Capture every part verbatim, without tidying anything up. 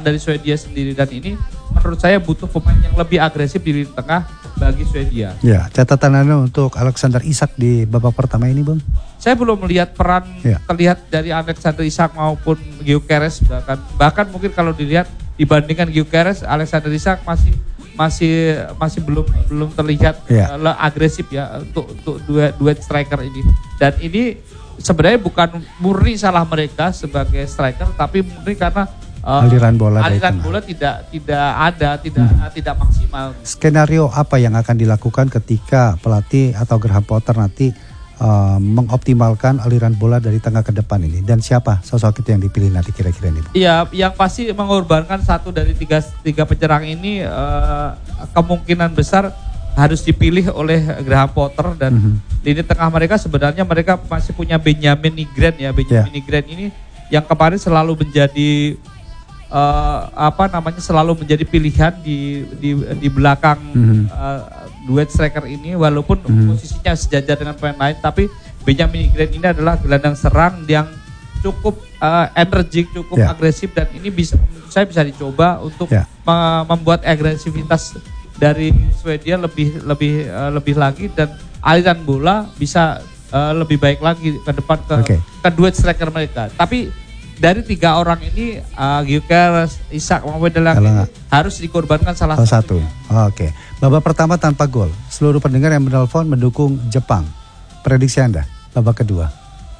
dari Swedia sendiri, dan ini menurut saya butuh pemain yang lebih agresif di lini tengah bagi Swedia. Ya, catatan Anda untuk Alexander Isak di babak pertama ini, Bung? Saya belum melihat peran ya. terlihat dari Alexander Isak maupun Gyökeres, bahkan bahkan mungkin kalau dilihat dibandingkan Gyökeres, Alexander Isak masih masih masih belum belum terlihat ya. uh, agresif ya untuk untuk duet duet striker ini. Dan ini sebenarnya bukan murni salah mereka sebagai striker, tapi murni karena Uh, aliran bola aliran bola tidak tidak ada tidak hmm. tidak maksimal. Skenario apa yang akan dilakukan ketika pelatih atau Graham Potter nanti uh, mengoptimalkan aliran bola dari tengah ke depan ini, dan siapa sosok itu yang dipilih nanti kira-kira ini? Iya, yang pasti mengorbankan satu dari tiga tiga penyerang ini uh, kemungkinan besar harus dipilih oleh Graham Potter, dan mm-hmm. lini tengah mereka sebenarnya mereka masih punya Benjamin Nygren ya. Benjamin yeah. Nygren ini yang kemarin selalu menjadi Uh, apa namanya selalu menjadi pilihan di di di belakang mm-hmm. uh, duet striker ini, walaupun mm-hmm. posisinya sejajar dengan pemain lain, tapi Benjamin Nygren ini adalah gelandang serang yang cukup uh, energik, cukup yeah. agresif, dan ini bisa saya bisa dicoba untuk yeah. me- membuat agresivitas dari Swedia lebih lebih uh, lebih lagi, dan aliran bola bisa uh, lebih baik lagi ke depan ke, okay. ke duet striker mereka. Tapi dari tiga orang ini, uh, Gyökeres, Isak, maupun Delaney harus dikorbankan salah, salah satu. Oh, Oke, okay. Babak pertama tanpa gol. Seluruh pendengar yang menelpon mendukung Jepang. Prediksi Anda babak kedua.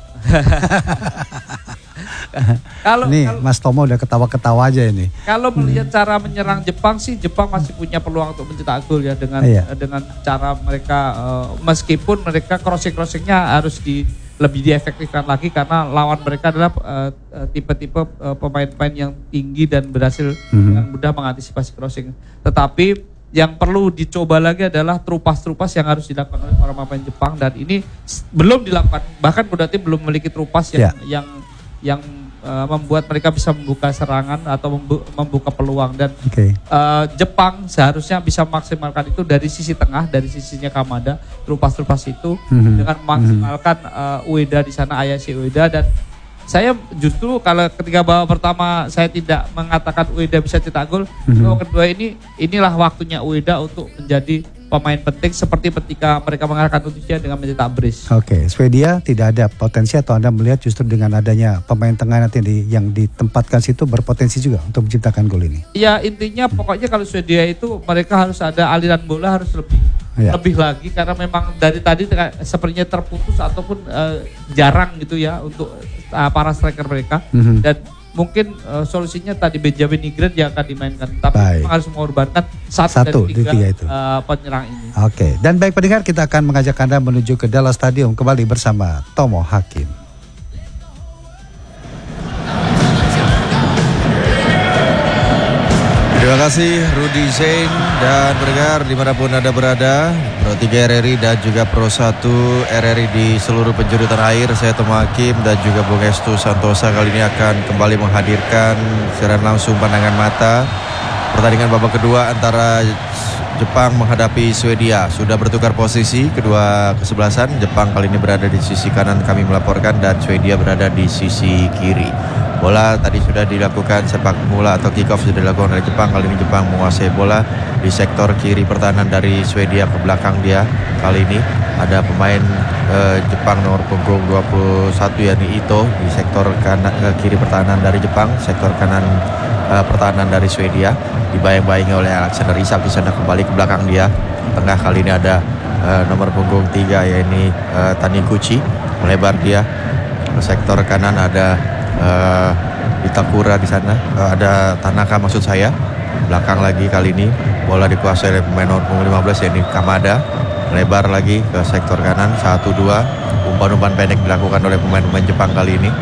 Kalau nih kalau, Mas Tomo udah ketawa-ketawa aja ini. Kalau melihat hmm. cara menyerang Jepang sih, Jepang masih punya peluang untuk mencetak gol ya dengan iya. dengan cara mereka uh, meskipun mereka crossing-crossingnya harus di lebih diefektifkan lagi, karena lawan mereka adalah uh, uh, tipe-tipe uh, pemain-pemain yang tinggi dan berhasil mm-hmm. dengan mudah mengantisipasi crossing. Tetapi yang perlu dicoba lagi adalah terupas-terupas yang harus dilakukan oleh para pemain Jepang, dan ini belum dilakukan. Bahkan kedua tim belum memiliki terupas yang yeah. yang yang uh, membuat mereka bisa membuka serangan atau membu- membuka peluang, dan okay. uh, Jepang seharusnya bisa memaksimalkan itu dari sisi tengah, dari sisinya Kamada, terupas-terupas itu mm-hmm. dengan memaksimalkan uh, Ueda di sana, Ayashi Ueda. Dan saya justru kalau ketika babak pertama saya tidak mengatakan Ueda bisa cetak gol, mm-hmm. babak kedua ini inilah waktunya Ueda untuk menjadi pemain penting, seperti ketika mereka mengalahkan Tunisia dengan mencetak brace. Oke, okay. Swedia tidak ada potensi, atau Anda melihat justru dengan adanya pemain tengah nanti di, yang ditempatkan situ berpotensi juga untuk menciptakan gol ini? Ya, intinya hmm. pokoknya kalau Swedia itu mereka harus ada aliran bola harus lebih ya. lebih lagi, karena memang dari tadi sepertinya terputus ataupun uh, jarang gitu ya untuk uh, para striker mereka. Hmm. Dan mungkin uh, solusinya tadi Benjamin Nygren yang akan dimainkan, tapi memang harus mengorbankan satu, satu dari tiga, tiga itu. Uh, penyerang ini. Oke, okay. Dan baik pendengar, kita akan mengajak Anda menuju ke Dallas Stadium kembali bersama Tomo Hakim. Terima kasih Rudy Zain dan pendengar dimanapun Anda berada, Pro tiga R R I dan juga Pro satu R R I di seluruh penjuru tanah air. Saya Tomo Hakim dan juga Bung Estu Santosa kali ini akan kembali menghadirkan secara langsung pandangan mata pertandingan babak kedua antara Jepang menghadapi Swedia. Sudah bertukar posisi kedua kesebelasan. Jepang kali ini berada di sisi kanan kami melaporkan, dan Swedia berada di sisi kiri. Bola tadi sudah dilakukan sepak bola atau kick off sudah dilakukan oleh Jepang. Kali ini Jepang menguasai bola di sektor kiri pertahanan dari Swedia, ke belakang dia. Kali ini ada pemain eh, Jepang nomor punggung dua puluh satu yakni Ito di sektor kanan, eh, kiri pertahanan dari Jepang, sektor kanan eh, pertahanan dari Swedia dibayang-bayangi oleh Alexander Isak. Di sana kembali ke belakang dia. Tengah kali ini ada eh, nomor punggung tiga yakni eh, Taniguchi, melebar dia. Ke sektor kanan ada Uh, Itakura di sana, uh, ada Tanaka maksud saya. Belakang lagi kali ini bola dikuasai oleh pemain nomor punggung lima belas yakni Kamada. Melebar lagi ke sektor kanan, satu dua umpan-umpan pendek dilakukan oleh pemain-pemain Jepang kali ini.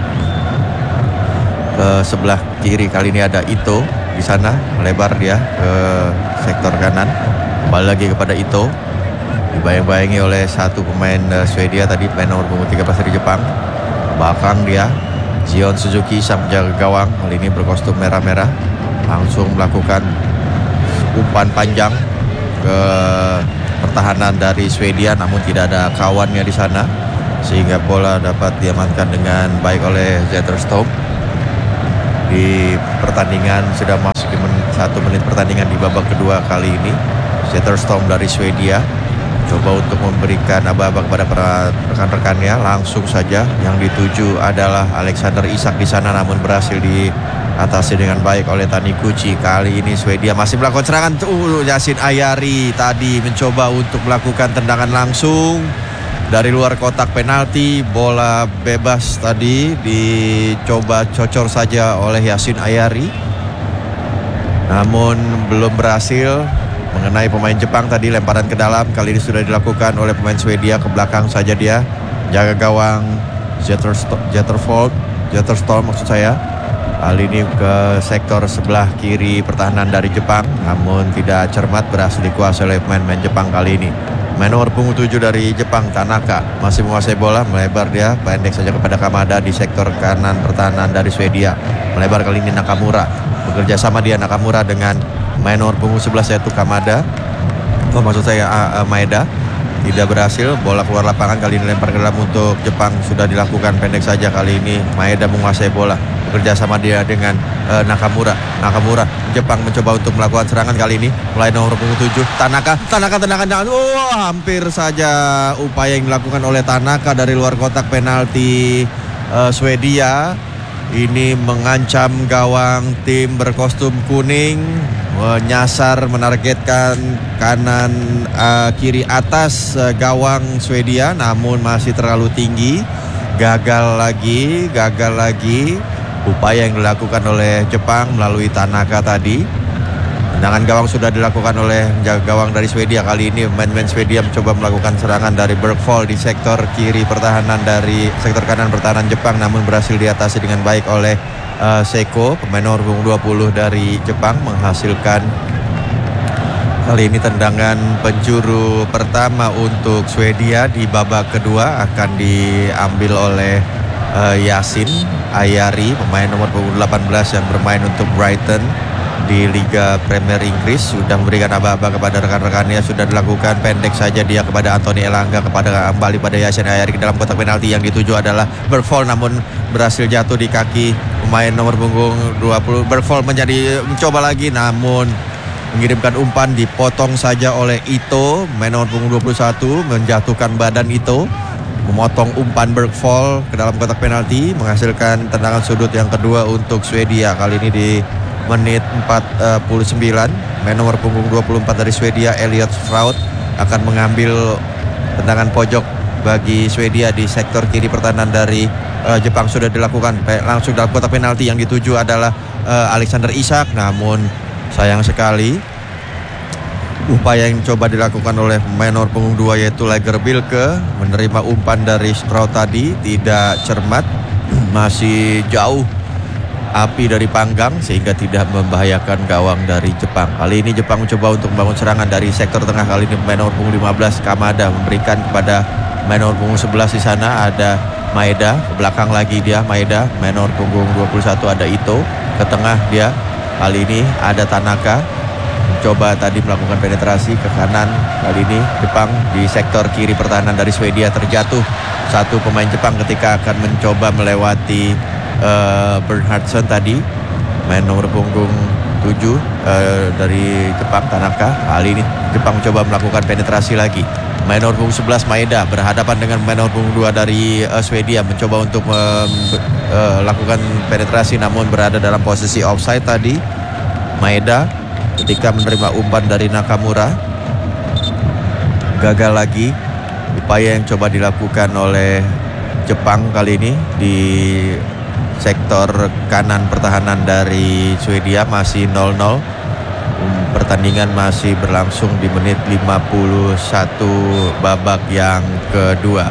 Ke sebelah kiri kali ini ada Ito di sana, melebar dia ke sektor kanan. Kembali lagi kepada Ito, dibayang-bayangi oleh satu pemain uh, Swedia tadi, pemain nomor punggung tiga belas dari Jepang. Belakang dia Zion Suzuki, sang penjaga gawang, kali ini berkostum merah-merah, langsung melakukan umpan panjang ke pertahanan dari Swedia, namun tidak ada kawannya di sana, sehingga bola dapat diamankan dengan baik oleh Zetterstrom. di pertandingan. Sudah masuk di menit, satu menit pertandingan di babak kedua kali ini. Zetterstrom dari Swedia coba untuk memberikan aba-aba kepada para rekan-rekannya. Langsung saja yang dituju adalah Alexander Isak di sana, namun berhasil diatasi dengan baik oleh Taniguchi. Kali ini Swedia masih melakukan serangan. Uh, Yasin Ayari tadi mencoba untuk melakukan tendangan langsung dari luar kotak penalti. Bola bebas tadi dicoba cocor saja oleh Yasin Ayari, namun belum berhasil mengenai pemain Jepang. Tadi lemparan ke dalam, kali ini sudah dilakukan oleh pemain Swedia. Ke belakang saja dia, jaga gawang Zetterfold, Zetterstrom maksud saya. Kali ini ke sektor sebelah kiri pertahanan dari Jepang, namun tidak cermat, berhasil dikuasai oleh pemain-pemain Jepang kali ini. Main nomor punggung tujuh dari Jepang, Tanaka, masih menguasai bola, melebar dia, pendek saja kepada Kamada di sektor kanan pertahanan dari Swedia. Melebar kali ini Nakamura, bekerja sama dia Nakamura dengan main nomor punggung sebelas yaitu Kamada. Oh maksud saya uh, uh, Maeda. Tidak berhasil, bola keluar lapangan, kali ini lempar ke dalam untuk Jepang. Sudah dilakukan pendek saja kali ini. Maeda menguasai bola, bekerja sama dia dengan uh, Nakamura. Nakamura, Jepang mencoba untuk melakukan serangan kali ini. Mulai nomor punggung tujuh, Tanaka. Tanaka tendangan jangan. Oh, hampir saja upaya yang dilakukan oleh Tanaka dari luar kotak penalti uh, Swedia. Ini mengancam gawang tim berkostum kuning, menyasar, menargetkan kanan uh, kiri atas uh, gawang Swedia, namun masih terlalu tinggi. Gagal lagi, gagal lagi upaya yang dilakukan oleh Jepang melalui Tanaka tadi. Tendangan gawang sudah dilakukan oleh penjaga gawang dari Swedia. Kali ini pemain-pemain Swedia mencoba melakukan serangan dari Bergvoll di sektor kiri pertahanan dari sektor kanan pertahanan Jepang, namun berhasil diatasi dengan baik oleh uh, Seko, pemain nomor punggung dua puluh dari Jepang, menghasilkan kali ini tendangan penjuru pertama untuk Swedia di babak kedua. Akan diambil oleh uh, Yasin Ayari, pemain nomor punggung delapan belas yang bermain untuk Brighton di Liga Premier Inggris. Sudah memberikan aba-aba kepada rekan-rekannya, sudah dilakukan pendek saja dia kepada Anthony Elanga, kepada kembali pada Yasin Ayari ke dalam kotak penalti. Yang dituju adalah Bergvoll, namun berhasil jatuh di kaki pemain nomor punggung dua puluh. Bergvoll menjadi mencoba lagi, namun mengirimkan umpan, dipotong saja oleh Ito, pemain nomor punggung dua puluh satu, menjatuhkan badan Ito, memotong umpan Bergvoll ke dalam kotak penalti, menghasilkan tendangan sudut yang kedua untuk Swedia. Kali ini di menit empat puluh sembilan, main nomor punggung dua puluh empat dari Swedia, Elliot Stroud, akan mengambil tendangan pojok bagi Swedia di sektor kiri pertahanan dari uh, Jepang. Sudah dilakukan langsung dalam kotak penalti. Yang dituju adalah uh, Alexander Isak, namun sayang sekali upaya yang coba dilakukan oleh pemain nomor punggung dua yaitu Lagerbilke menerima umpan dari Stroud tadi tidak cermat, masih jauh api dari panggang sehingga tidak membahayakan gawang dari Jepang. Kali ini Jepang mencoba untuk membangun serangan dari sektor tengah. Kali ini pemain nomor punggung lima belas Kamada memberikan kepada pemain nomor punggung sebelas di sana ada Maeda. Ke belakang lagi dia Maeda, pemain nomor punggung dua puluh satu ada Ito. Ke tengah dia, kali ini ada Tanaka. Mencoba tadi melakukan penetrasi ke kanan. Kali ini Jepang di sektor kiri pertahanan dari Swedia terjatuh satu pemain Jepang ketika akan mencoba melewati Uh, Bernhardsson tadi, main nomor punggung tujuh uh, dari Jepang, Tanaka. Kali ini Jepang mencoba melakukan penetrasi lagi. Main nomor punggung sebelas Maeda berhadapan dengan main nomor punggung dua dari uh, Swedia, mencoba untuk melakukan uh, penetrasi namun berada dalam posisi offside tadi. Maeda ketika menerima umpan dari Nakamura, gagal lagi upaya yang coba dilakukan oleh Jepang kali ini di sektor kanan pertahanan dari Swedia. Masih nol nol. Pertandingan masih berlangsung di menit lima puluh satu babak yang kedua.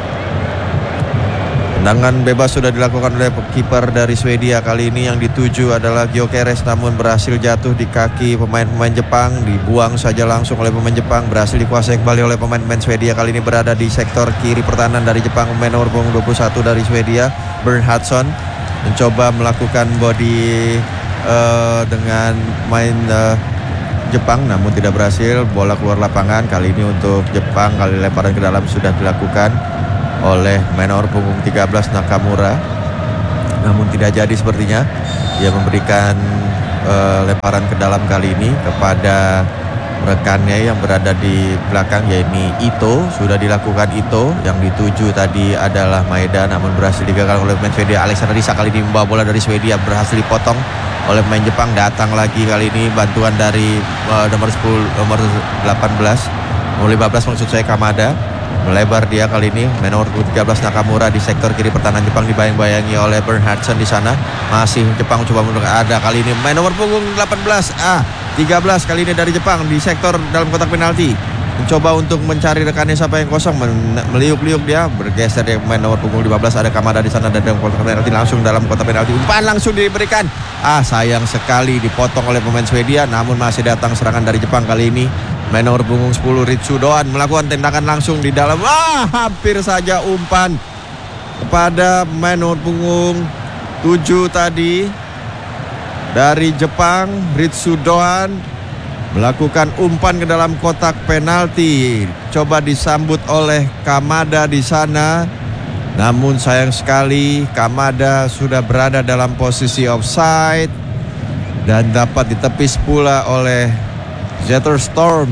Tendangan bebas sudah dilakukan oleh kiper dari Swedia. Kali ini yang dituju adalah Gyökeres, namun berhasil jatuh di kaki pemain-pemain Jepang. Dibuang saja langsung oleh pemain Jepang. Berhasil dikuasai kembali oleh pemain-pemain Swedia. Kali ini berada di sektor kiri pertahanan dari Jepang. Pemain nomor punggung dua puluh satu dari Swedia, Bernhardsson, mencoba melakukan body uh, dengan main uh, Jepang, namun tidak berhasil. Bola keluar lapangan. Kali ini untuk Jepang, kali lemparan ke dalam sudah dilakukan oleh main nomor punggung tiga belas Nakamura, namun tidak jadi sepertinya. Dia memberikan uh, lemparan ke dalam kali ini kepada rekannya yang berada di belakang, yaitu Ito. Sudah dilakukan Ito. Yang dituju tadi adalah Maeda, namun berhasil digagal oleh pemain Swedia. Alexander Isak kali ini membawa bola dari Swedia, berhasil dipotong oleh pemain Jepang. Datang lagi kali ini bantuan dari uh, nomor sepuluh, nomor delapan belas, nomor lima belas maksud saya, Kamada. Melebar dia kali ini, nomor tiga belas Nakamura di sektor kiri pertahanan Jepang dibayang-bayangi oleh Bernhardson di sana. Masih Jepang coba menurut ada kali ini main nomor punggung delapan belas, ah tiga belas kali ini dari Jepang di sektor dalam kotak penalti. Mencoba untuk mencari rekannya siapa yang kosong, meliuk-liuk dia, bergeser dia main nomor punggung lima belas, ada Kamada di sana dan dalam kotak penalti, langsung dalam kotak penalti. Umpan langsung diberikan. Ah sayang sekali dipotong oleh pemain Swedia, namun masih datang serangan dari Jepang kali ini. Main nomor punggung sepuluh Ritsu Doan melakukan tendangan langsung di dalam. Wah, hampir saja umpan kepada main nomor punggung tujuh tadi dari Jepang. Ritsu Doan melakukan umpan ke dalam kotak penalti. Coba disambut oleh Kamada di sana. Namun sayang sekali Kamada sudah berada dalam posisi offside dan dapat ditepis pula oleh Zetterstorm.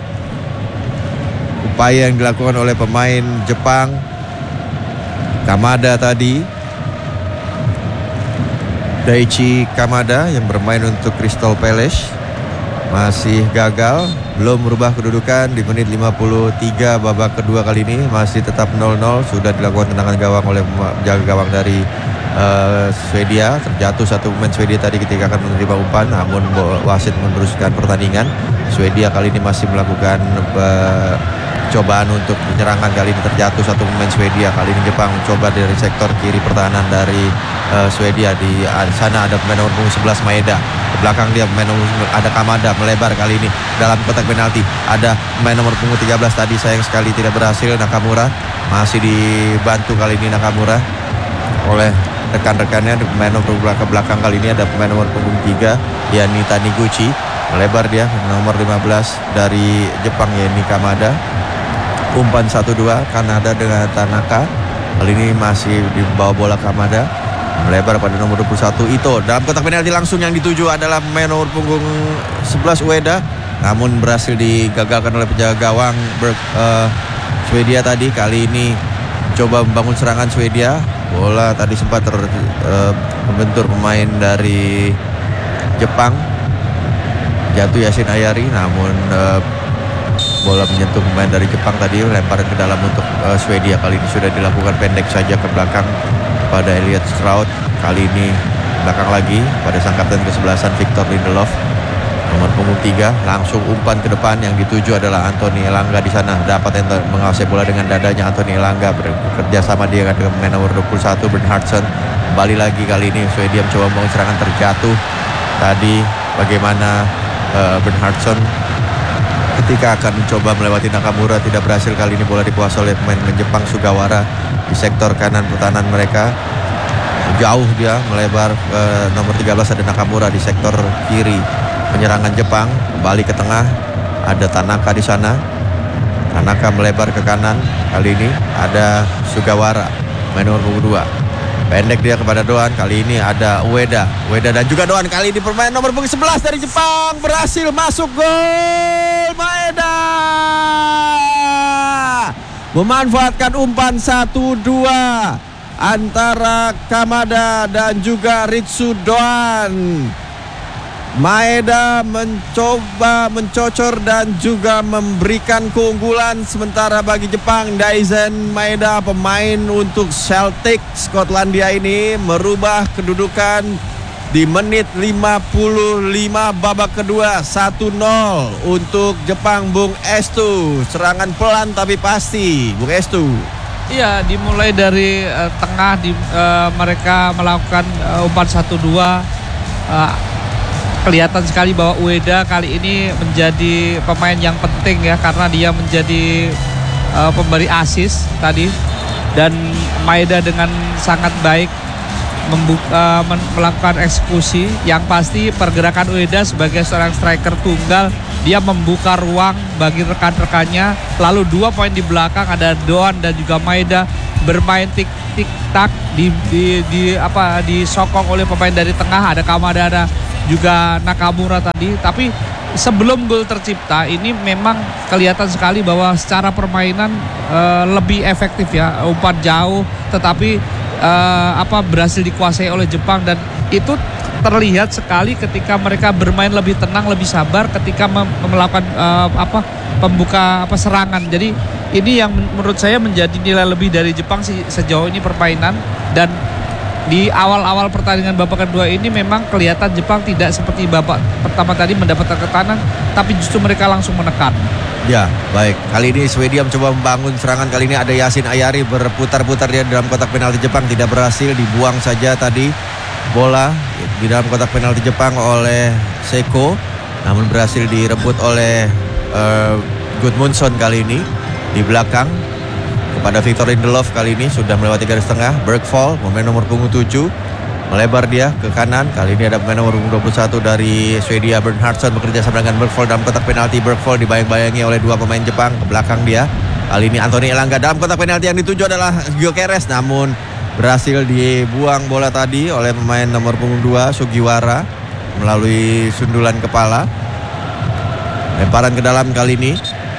Upaya yang dilakukan oleh pemain Jepang, Kamada tadi, Daichi Kamada yang bermain untuk Crystal Palace, masih gagal. Belum merubah kedudukan di menit lima puluh tiga babak kedua kali ini, masih tetap nol nol. Sudah dilakukan tendangan gawang oleh penjaga gawang dari Uh, Swedia. Terjatuh satu pemain Swedia tadi ketika akan menerima umpan, namun wasit meneruskan pertandingan. Swedia kali ini masih melakukan uh, cobaan untuk penyerangan. Kali ini terjatuh satu pemain Swedia. Kali ini Jepang mencoba dari sektor kiri pertahanan dari uh, Swedia. Di uh, sana ada pemain nomor punggung sebelas Maeda. Ke belakang dia pemain nomor ada Kamada melebar kali ini dalam kotak penalti. Ada pemain nomor punggung tiga belas tadi, sayang sekali tidak berhasil. Nakamura masih dibantu kali ini Nakamura oleh rekan-rekannya. Pemain nomor belakang belakang kali ini ada pemain nomor punggung tiga yakni Taniguchi. Melebar dia nomor lima belas dari Jepang yakni Kamada. Umpan satu dua Kanada dengan Tanaka. Kali ini masih dibawa bola Kamada. Melebar pada nomor dua puluh satu Ito. Dalam kotak penalti langsung yang dituju adalah pemain nomor punggung sebelas Ueda, namun berhasil digagalkan oleh penjaga gawang Berg, uh, Swedia tadi. Kali ini coba membangun serangan Swedia. Bola tadi sempat ter, uh, membentur pemain dari Jepang, jatuh Yasin Ayari, namun uh, bola menyentuh pemain dari Jepang tadi, lemparan ke dalam untuk uh, Swedia. Kali ini sudah dilakukan pendek saja ke belakang pada Elliot Stroud. Kali ini belakang lagi pada sang kapten kesebelasan Victor Lindelof, nomor punggung tiga. Langsung umpan ke depan, yang dituju adalah Anthony Elanga di sana. Dapat menguasai bola dengan dadanya Anthony Elanga, bekerja sama dia dengan pemain nomor dua puluh satu Bernhardson. Kembali lagi kali ini Swedia mencoba membangun serangan, terjatuh tadi. Bagaimana uh, Bernhardson ketika akan mencoba melewati Nakamura, tidak berhasil. Kali ini bola dikuasai oleh pemain Jepang Sugawara di sektor kanan pertahanan mereka. Jauh dia melebar, uh, nomor tiga belas ada Nakamura di sektor kiri penyerangan Jepang. Kembali ke tengah, ada Tanaka di sana. Tanaka melebar ke kanan. Kali ini ada Sugawara, main nomor dua. Pendek dia kepada Doan. Kali ini ada Ueda. Ueda dan juga Doan. Kali ini permain nomor punggung sebelas dari Jepang berhasil masuk gol. Maeda memanfaatkan umpan satu dua antara Kamada dan juga Ritsu Doan. Maeda mencoba mencocor dan juga memberikan keunggulan. Sementara bagi Jepang, Daizen Maeda, pemain untuk Celtic Skotlandia ini, merubah kedudukan di menit lima puluh lima babak kedua. Satu nol untuk Jepang. Bung Estu, serangan pelan tapi pasti, Bung Estu. Iya, dimulai dari uh, tengah di, uh, mereka melakukan uh, umpan satu dua. uh, Kelihatan sekali bahwa Ueda kali ini menjadi pemain yang penting ya, karena dia menjadi uh, pemberi assist tadi. Dan Maeda dengan sangat baik membuka, men- melakukan eksekusi. Yang pasti pergerakan Ueda sebagai seorang striker tunggal, dia membuka ruang bagi rekan-rekannya. Lalu dua poin di belakang ada Doan dan juga Maeda bermain tik tik tak di, di di apa disokong oleh pemain dari tengah, ada Kamada, ada juga Nakamura tadi. Tapi sebelum gol tercipta ini memang kelihatan sekali bahwa secara permainan uh, lebih efektif ya, umpan jauh tetapi uh, apa berhasil dikuasai oleh Jepang, dan itu terlihat sekali ketika mereka bermain lebih tenang, lebih sabar ketika mem- melakukan uh, apa pembuka apa serangan. Jadi ini yang menurut saya menjadi nilai lebih dari Jepang sih sejauh ini permainan. Dan di awal-awal pertandingan babak kedua ini memang kelihatan Jepang tidak seperti babak pertama tadi mendapatkan tekanan, tapi justru mereka langsung menekan. Ya, baik. Kali ini Swedia mencoba membangun serangan. Kali ini ada Yasin Ayari berputar-putar dia dalam kotak penalti Jepang, tidak berhasil, dibuang saja tadi bola di dalam kotak penalti Jepang oleh Seko, namun berhasil direbut oleh uh, Gudmundsson kali ini di belakang kepada Victor Lindelof. Kali ini sudah melewati garis tengah. Bergvall, pemain nomor punggung tujuh, melebar dia ke kanan. Kali ini ada pemain nomor punggung dua puluh satu dari Swedia, Bernhardsson, bekerja sama dengan Bergvall dalam kotak penalti. Bergvall dibayang-bayangi oleh dua pemain Jepang ke belakang dia. Kali ini Anthony Elanga dalam kotak penalti, yang dituju adalah Gyökeres, namun berhasil dibuang bola tadi oleh pemain nomor punggung dua Sugiwara melalui sundulan kepala. Lemparan ke dalam kali ini.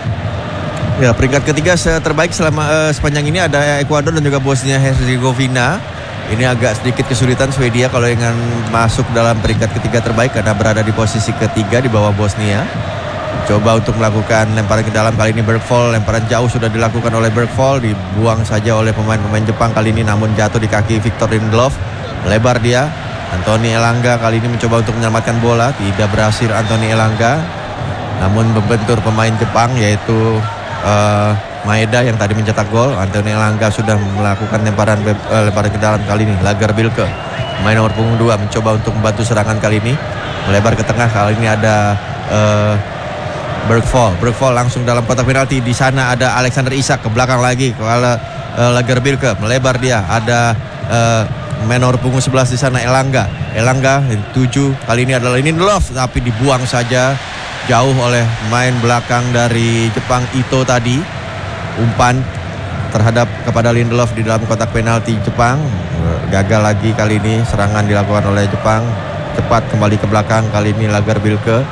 Ya, peringkat ketiga terbaik selama uh, sepanjang ini ada Ekuador dan juga Bosnia Herzegovina. Ini agak sedikit kesulitan Swedia kalau ingin masuk dalam peringkat ketiga terbaik karena berada di posisi ketiga di bawah Bosnia. Coba untuk melakukan lemparan ke dalam, kali ini Bergvall, lemparan jauh sudah dilakukan oleh Bergvall, dibuang saja oleh pemain-pemain Jepang kali ini, namun jatuh di kaki Victor Lindelof. Melebar dia, Anthony Elanga kali ini mencoba untuk menyelamatkan bola, tidak berhasil Anthony Elanga, namun membentur pemain Jepang yaitu uh, Maeda yang tadi mencetak gol. Anthony Elanga sudah melakukan lemparan uh, lemparan ke dalam kali ini. Lagerbilke, pemain nomor punggung dua, mencoba untuk membantu serangan kali ini, melebar ke tengah. Kali ini ada uh, Bergvall, Bergvall langsung dalam kotak penalti. Di sana ada Alexander Isak, ke belakang lagi kalau uh, Lagerbilke, melebar dia. Ada uh, menor punggung sebelas di sana Elanga. Elanga tujuh, kali ini adalah Lindelof, tapi dibuang saja jauh oleh pemain belakang dari Jepang, Ito tadi. Umpan terhadap kepada Lindelof di dalam kotak penalti Jepang. Gagal lagi kali ini, serangan dilakukan oleh Jepang. Cepat kembali ke belakang, kali ini Lagerbilke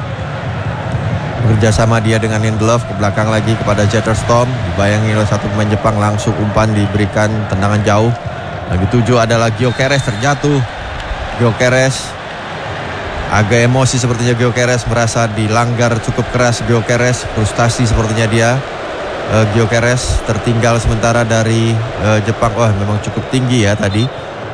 bekerjasama dia dengan Lindelof, ke belakang lagi kepada Zetterstrom, dibayangi oleh satu pemain Jepang, langsung umpan diberikan tendangan jauh. Lagi tujuh adalah Gyökeres, terjatuh Gyökeres, agak emosi sepertinya Gyökeres, merasa dilanggar cukup keras. Gyökeres frustasi sepertinya dia. uh, Gyökeres tertinggal sementara dari uh, Jepang. Wah, memang cukup tinggi ya tadi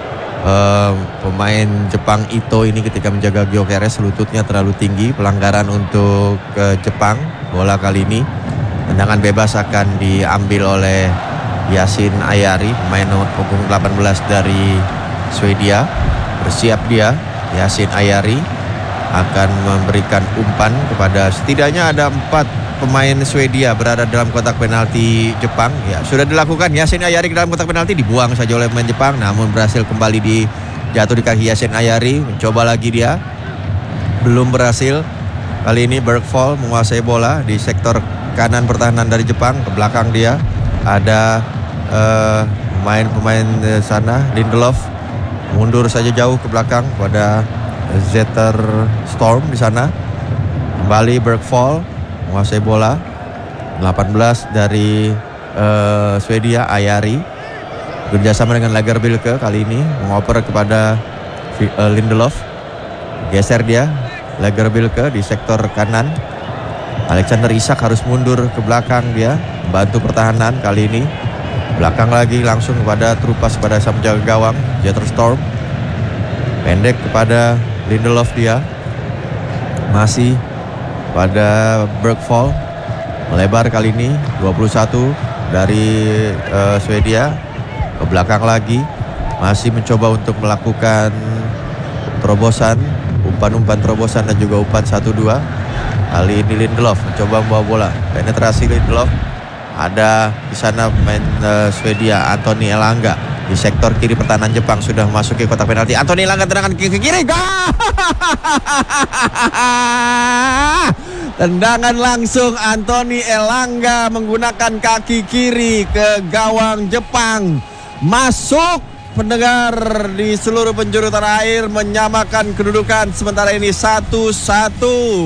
Uh, pemain Jepang Ito ini ketika menjaga Gyökeres, lututnya terlalu tinggi. Pelanggaran untuk uh, Jepang. Bola kali ini tendangan bebas akan diambil oleh Yasin Ayari, pemain nomor punggung delapan belas dari Swedia. Bersiap dia, Yasin Ayari akan memberikan umpan kepada, setidaknya ada empat pemain Swedia berada dalam kotak penalti Jepang. Ya, sudah dilakukan. Yasin Ayari ke dalam kotak penalti, dibuang saja oleh pemain Jepang, namun berhasil kembali di jatuh di kaki Yasin Ayari. Mencoba lagi dia, belum berhasil. Kali ini Bergvall menguasai bola di sektor kanan pertahanan dari Jepang. Ke belakang dia ada uh, pemain-pemain uh, sana. Lindelof mundur saja jauh ke belakang pada Zetterstrom di sana. Kembali Bergvall menguasai bola. Delapan belas dari uh, Swedia, Ayari kerjasama dengan Lagerbilke kali ini mengoper kepada uh, Lindelof. Geser dia Lagerbilke di sektor kanan. Alexander Isak harus mundur ke belakang dia, membantu pertahanan kali ini. Belakang lagi langsung kepada terupas pada sang penjaga gawang Zetterstrom. Pendek kepada Lindelof dia. Masih pada Bergvall, melebar kali ini dua puluh satu dari uh, Swedia. Ke belakang lagi, masih mencoba untuk melakukan terobosan, umpan-umpan terobosan dan juga umpan satu dua. Kali ini Lindelof mencoba membawa bola, penetrasi Lindelof. Ada di sana pemain uh, Swedia, Anthony Elanga. Di sektor kiri pertahanan Jepang sudah memasuki kotak penalti. Anthony Elanga tendangan ke kiri. Tendangan langsung Anthony Elanga menggunakan kaki kiri ke gawang Jepang. masuk pendengar di seluruh penjuru tanah air, menyamakan kedudukan sementara ini satu satu.